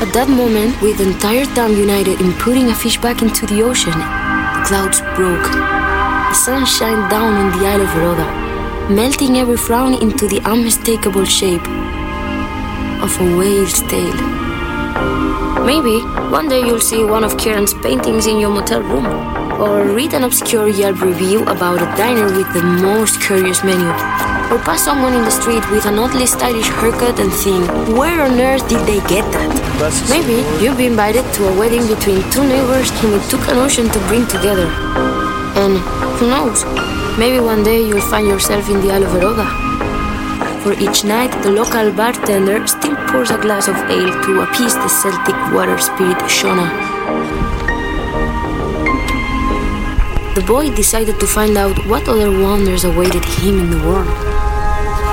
At that moment, with the entire town united in putting a fish back into the ocean, the clouds broke. The sun shined down on the Isle of Rhoda, melting every frown into the unmistakable shape of a whale's tail. Maybe one day you'll see one of Kieran's paintings in your motel room, or read an obscure Yelp review about a diner with the most curious menu, or pass someone in the street with an oddly stylish haircut and think, where on earth did they get that? Maybe you'll be invited to a wedding between two neighbors whom it took an ocean to bring together. And who knows, maybe one day you'll find yourself in the Isle of Rhoda. For each night, the local bartender still pours a glass of ale to appease the Celtic water spirit Shona. The boy decided to find out what other wonders awaited him in the world.